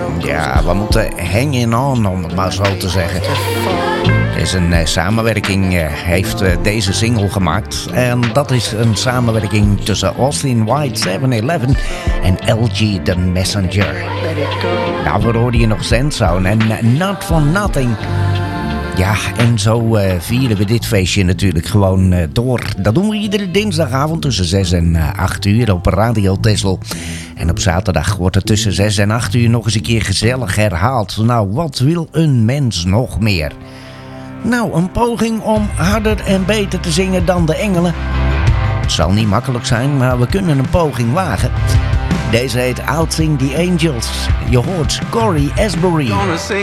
Ja, we moeten hanging on, om het maar zo te zeggen. Het is een samenwerking, heeft deze single gemaakt. En dat is een samenwerking tussen Austin White 711 en LG The Messenger. Daarvoor hoorde je nog Zandsound en Not For Nothing. Ja, en zo vieren we dit feestje natuurlijk gewoon door. Dat doen we iedere dinsdagavond tussen 6 en 8 uur op Radio Texel. En op zaterdag wordt het tussen 6 en 8 uur nog eens een keer gezellig herhaald. Nou, wat wil een mens nog meer? Nou, een poging om harder en beter te zingen dan de engelen. Het zal niet makkelijk zijn, maar we kunnen een poging wagen. Deze heet Outsing the Angels. Je hoort Cory Asbury.